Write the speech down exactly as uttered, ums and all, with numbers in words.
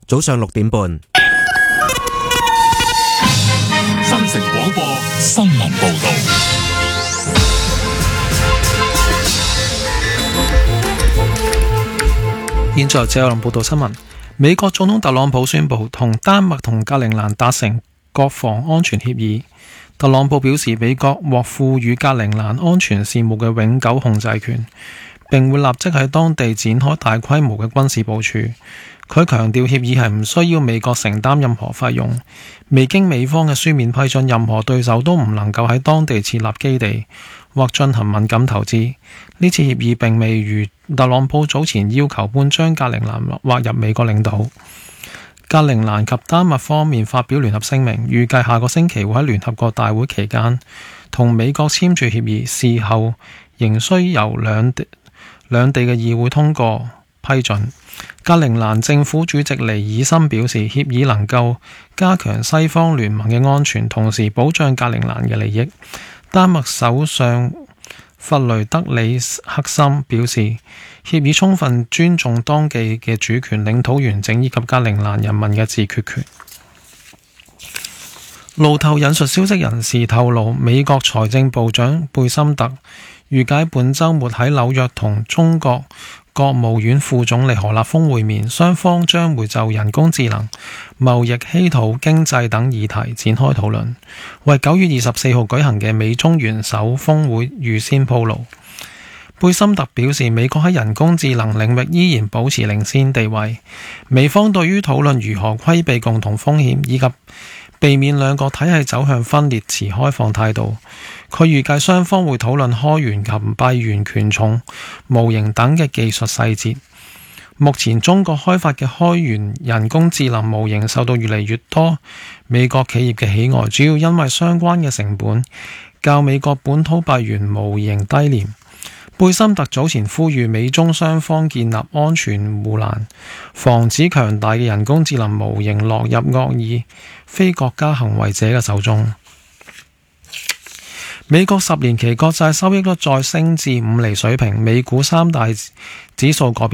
早上六點半。 新城廣播新聞報道。 現在謝林報道新聞。美國總統特朗普宣布同丹麥同格陵蘭達成國防安全協議。特朗普表示，美國獲賦予格陵蘭安全事務嘅永久控制權，並會立即喺當地展開大規模嘅軍事部署。佢強調協議係唔需要美國承擔任何費用，未經美方嘅書面批准，任何對手都唔能夠喺當地設立基地或進行敏感投資。呢次協議並未如特朗普早前要求般將格陵蘭劃入美國領土。格陵蘭及丹麥方面發表聯合聲明，預計下個星期會喺聯合國大會期間同美國簽署協議，事後仍需由兩地兩地嘅議會通過批准。格陵蘭政府主席尼爾森表示，協議能夠加強西方聯盟嘅安全，同時保障格陵蘭嘅利益。丹麥首相弗雷德里克森表示，協議充分尊重當地嘅主權、領土完整以及格陵蘭人民嘅自決權。路透引述消息人士透露，美國財政部長貝森特預計本週末喺紐約同中國國務院副總理何立峰會面，雙方將會就人工智能、貿易、稀土、經濟等議題展開討論，為九月二十四號舉行嘅美中元首峰會預先鋪路。貝森特表示，美國喺人工智能領域依然保持領先地位，美方對於討論如何規避共同風險以及避免兩個體系走向分裂持開放態度。佢預計雙方會討論開源及閉源權重、模型等嘅技術細節。目前中國開發嘅開源人工智能模型受到越嚟越多美國企業嘅喜愛，主要因為相關嘅成本較美國本土閉源模型低廉。貝森特早前呼籲美中雙方建立安全護欄，防止強大嘅人工智能模型落入惡意非國家行為者嘅手中。美國十年期國債收益率再升至五厘水平，美股三大指數個別